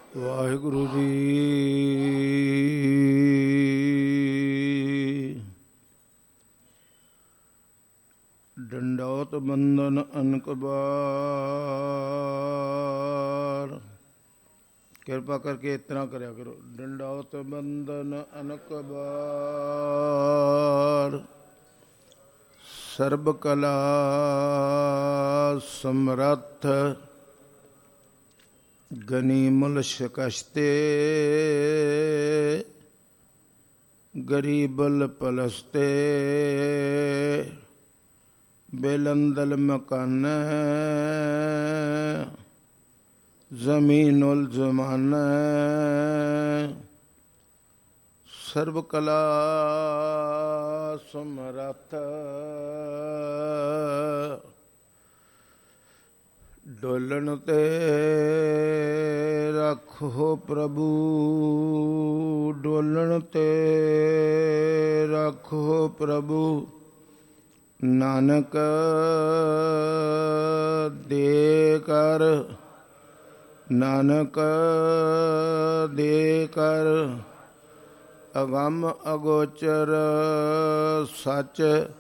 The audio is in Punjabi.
ਵਾਹਿਗੁਰੂ ਜੀ। ਡੰਡੌਤ ਬੰਦਨ ਅਨਕ ਬਾਰ। ਕਿਰਪਾ ਕਰਕੇ ਇਸ ਤਰ੍ਹਾਂ ਕਰਿਆ ਕਰੋ। ਡੰਡੌਤ ਬੰਦਨ ਅਨਕ ਬਾਰ। ਸਰਬ ਕਲਾ ਸਮਰੱਥ ਗਨੀ ਮੁਲ ਸ਼ਿਕਸ਼ਤੇ। ਗਰੀਬਲ ਪਲਸਤੇ ਬੇਲੰਦਲ ਮਕਾਨ। ਜ਼ਮੀਨੁਲ ਜ਼ਮਾਨ। ਸਰਬ ਕਲਾ ਸਮਰੱਥ ਡੋਲਣ ਤੇ ਰੱਖੋ ਪ੍ਰਭੂ। ਡੋਲਣ ਤੇ ਰੱਖੋ ਪ੍ਰਭੂ। ਨਾਨਕ ਦੇ ਕਰ। ਨਾਨਕ ਦੇ ਕਰ। ਅਗੰਮ ਅਗੋਚਰ ਸੱਚ